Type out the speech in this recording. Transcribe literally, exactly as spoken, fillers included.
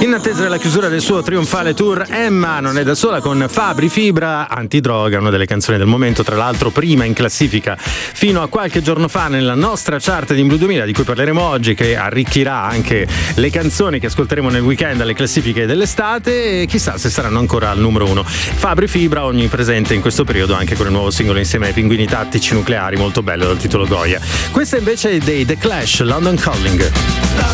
In attesa della chiusura del suo trionfale tour, Emma non è da sola con Fabri Fibra, Antidroga, una delle canzoni del momento, tra l'altro prima in classifica fino a qualche giorno fa nella nostra chart di Blu duemila, di cui parleremo oggi, che arricchirà anche le canzoni che ascolteremo nel weekend alle classifiche dell'estate, e chissà se saranno ancora al numero uno. Fabri Fibra onnipresente in questo periodo anche con il nuovo singolo insieme ai Pinguini Tattici Nucleari, molto bello, dal titolo Goya. Questa invece è dei The Clash, London Calling.